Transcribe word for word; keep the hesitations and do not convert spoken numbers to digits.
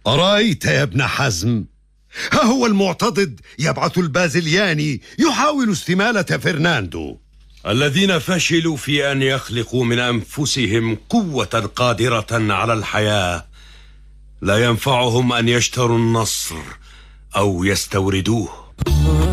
أرأيت يا ابن حزم؟ ها هو المعتضد يبعث البازلياني يحاول استمالة فرناندو. الذين فشلوا في أن يخلقوا من أنفسهم قوة قادرة على الحياة لا ينفعهم أن يشتروا النصر أو يستوردوه.